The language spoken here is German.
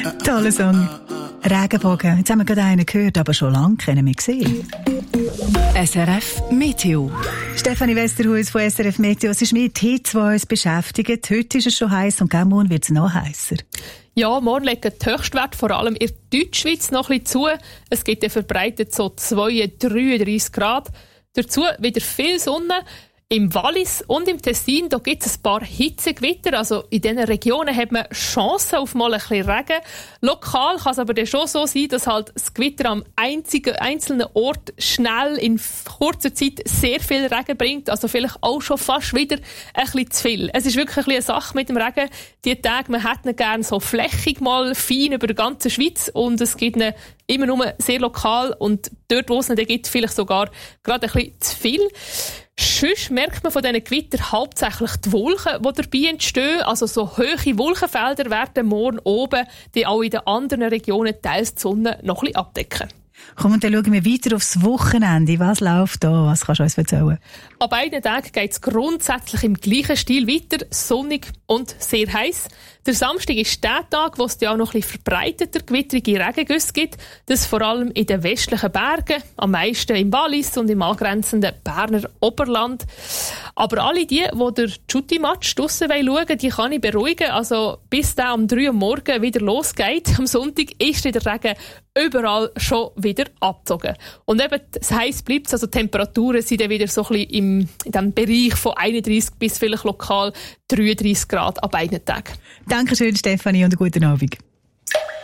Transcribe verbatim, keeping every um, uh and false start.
Toller Song. Regenbogen. Jetzt haben wir gerade einen gehört, aber schon lange kennen wir gesehen. S R F Meteo. Stefanie Westerhuis von S R F Meteo. Es ist mit Hitze, die uns beschäftigt. Heute ist es schon heiß und morgen wird es noch heißer. Ja, morgen legen die Höchstwerte vor allem in der Deutschschweiz noch ein bisschen zu. Es gibt ja verbreitet so zweiunddreißig, dreiunddreißig Grad. Dazu wieder viel Sonne. Im Wallis und im Tessin, da gibt es ein paar Hitzegewitter. Also in diesen Regionen hat man Chancen auf mal ein bisschen Regen. Lokal kann es aber dann schon so sein, dass halt das Gewitter am einzigen, einzelnen Ort schnell in kurzer Zeit sehr viel Regen bringt. Also vielleicht auch schon fast wieder ein bisschen zu viel. Es ist wirklich ein bisschen eine Sache mit dem Regen. Die Tage, man hätte ihn gerne so flächig mal fein über die ganze Schweiz und es gibt ihn immer nur sehr lokal und dort, wo es ihn gibt, vielleicht sogar gerade ein bisschen zu viel. Sonst merkt man von diesen Gewittern hauptsächlich die Wolken, die dabei entstehen. Also so hohe Wolkenfelder werden morgen oben, die auch in den anderen Regionen teils die Sonne noch ein bisschen abdecken. Komm, und dann schauen wir weiter aufs Wochenende. Was läuft da? Was kannst du uns erzählen? An beiden Tagen geht es grundsätzlich im gleichen Stil weiter, sonnig und sehr heiß. Der Samstag ist der Tag, wo es ja auch noch ein bisschen verbreiteter gewittrige Regengüsse gibt. Das vor allem in den westlichen Bergen, am meisten im Wallis und im angrenzenden Berner Oberland. Aber alle die, die den Schutti-Match draussen schauen wollen, die kann ich beruhigen. Also bis der um drei Uhr morgens wieder losgeht, am Sonntag, ist der Regen überall schon wieder abgezogen. Und eben, das heiß bleibt, also die Temperaturen sind dann wieder so ein bisschen im, in diesem Bereich von einunddreißig bis vielleicht lokal dreiunddreißig Grad an beiden Tagen. Dankeschön, Stefanie, und einen guten Abend.